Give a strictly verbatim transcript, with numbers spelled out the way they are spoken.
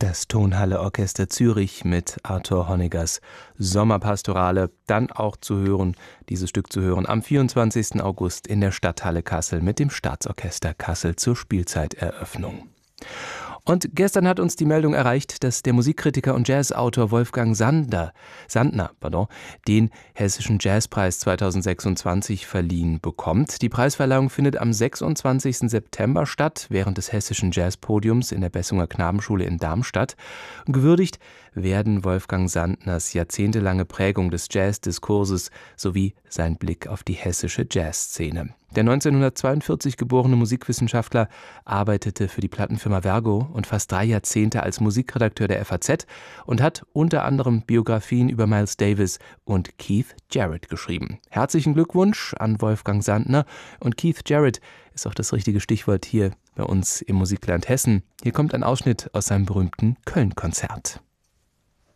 Das Tonhalle Orchester Zürich mit Arthur Honeggers Sommerpastorale, dann auch zu hören, dieses Stück zu hören am vierundzwanzigsten August in der Stadthalle Kassel mit dem Staatsorchester Kassel zur Spielzeiteröffnung. Und gestern hat uns die Meldung erreicht, dass der Musikkritiker und Jazzautor Wolfgang Sander, Sandner pardon, den Hessischen Jazzpreis zweitausendsechsundzwanzig verliehen bekommt. Die Preisverleihung findet am sechsundzwanzigsten September statt, während des Hessischen Jazzpodiums in der Bessunger Knabenschule in Darmstadt. Gewürdigt werden Wolfgang Sandners jahrzehntelange Prägung des Jazzdiskurses sowie sein Blick auf die hessische Jazzszene. Der neunzehnhundertzweiundvierzig geborene Musikwissenschaftler arbeitete für die Plattenfirma Vergo und fast drei Jahrzehnte als Musikredakteur der F A Z und hat unter anderem Biografien über Miles Davis und Keith Jarrett geschrieben. Herzlichen Glückwunsch an Wolfgang Sandner, und Keith Jarrett ist auch das richtige Stichwort hier bei uns im Musikland Hessen. Hier kommt ein Ausschnitt aus seinem berühmten Köln-Konzert.